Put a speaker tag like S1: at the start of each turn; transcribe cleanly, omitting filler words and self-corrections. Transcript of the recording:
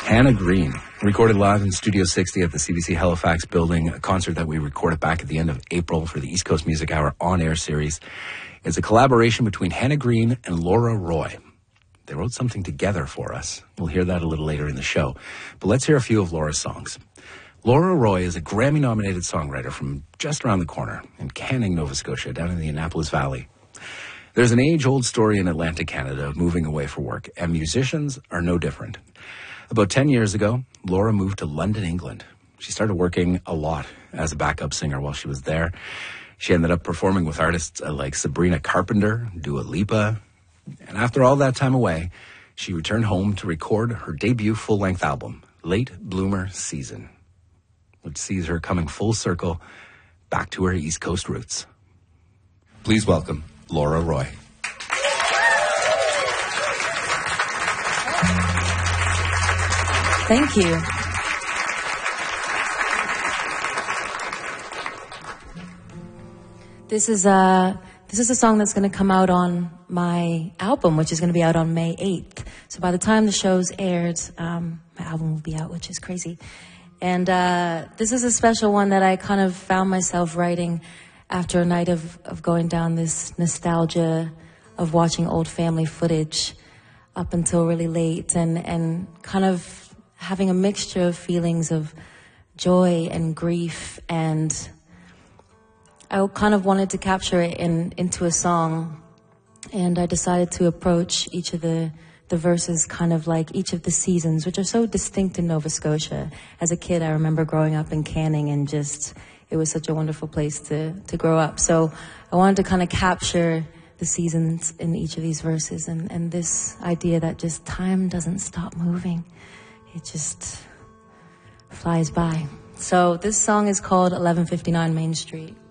S1: Hannah Green, recorded live in Studio 60 at the CBC Halifax building, a concert that we recorded back at the end of April for the East Coast Music Hour on-air series. It's a collaboration between Hannah Green and Laura Roy. They wrote something together for us. We'll hear that a little later in the show. But let's hear a few of Laura's songs. Laura Roy is a Grammy-nominated songwriter from just around the corner in Canning, Nova Scotia, down in the Annapolis Valley. There's an age-old story in Atlantic Canada of moving away for work, and musicians are no different. About 10 years ago, Laura moved to London, England. She started working a lot as a backup singer while she was there. She ended up performing with artists like Sabrina Carpenter, Dua Lipa, and after all that time away, she returned home to record her debut full-length album, Late Bloomer Season, which sees her coming full circle back to her East Coast roots. Please welcome Laura Roy.
S2: Thank you. This is a song that's going to come out on my album, which is going to be out on May 8th. So by the time the show's aired, my album will be out, which is crazy. And this is a special one that I kind of found myself writing after a night of going down this nostalgia of watching old family footage up until really late and kind of having a mixture of feelings of joy and grief, and I kind of wanted to capture it into a song, and I decided to approach each of the verses kind of like each of the seasons, which are so distinct in Nova Scotia. As a kid, I remember growing up in Canning, and just, it was such a wonderful place to grow up. So I wanted to kind of capture the seasons in each of these verses, and this idea that just time doesn't stop moving. It just flies by. So this song is called 1159 Main Street.